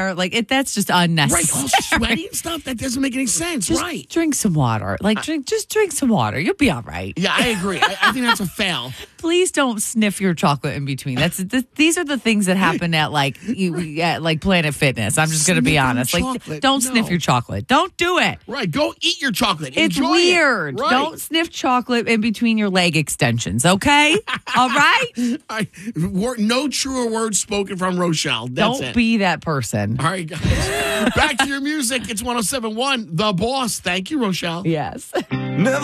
there. Like that's just unnecessary. Right, all sweaty and stuff. That doesn't make any sense. Just right. drink some water. Just drink some water. You'll be all right. Yeah, I agree. I think that's a fail. Please don't sniff your chocolate in between. These are the things that happen at like Planet Fitness. I'm just going to be honest. Like, don't sniff your chocolate. Don't do it. Right. Go eat your chocolate. It's Enjoy weird. It. Right. Don't sniff chocolate in between your leg extensions. Okay. All right. No truer words spoken from Rochelle. That's Don't be that person. All right, guys. Back to your music. It's 107.1 The Boss. Thank you, Rochelle. Yes. Never